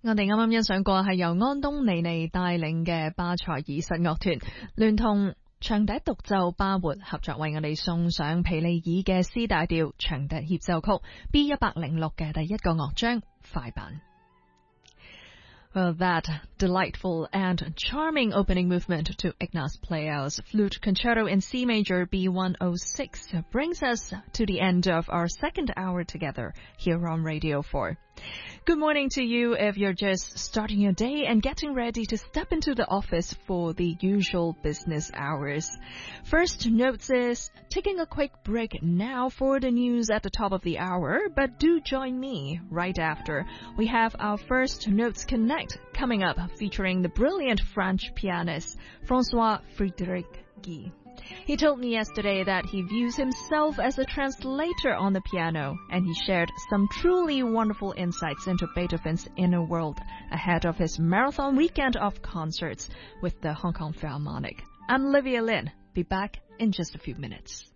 我哋啱啱欣賞過係由安東尼尼帶領嘅巴塞爾實樂團，聯同長笛獨奏巴活合作為我哋送上皮利爾嘅 C 大調長笛協奏曲 B106 嘅第一個樂章快板。Well, that delightful and charming opening movement to Ignaz Pleyel's Flute Concerto in C Major B106 brings us to the end of our second hour together here on Radio 4. Good morning to you if you're just starting your day and getting ready to step into the office for the usual business hours. First notes is taking a quick break now for the news at the top of the hour, but do join me right after. We have our First Notes Connect coming up, featuring the brilliant French pianist François Frédéric Guy. He told me yesterday that he views himself as a translator on the piano, and he shared some truly wonderful insights into Beethoven's inner world ahead of his marathon weekend of concerts with the Hong Kong Philharmonic. I'm Olivia Lin. Be back in just a few minutes.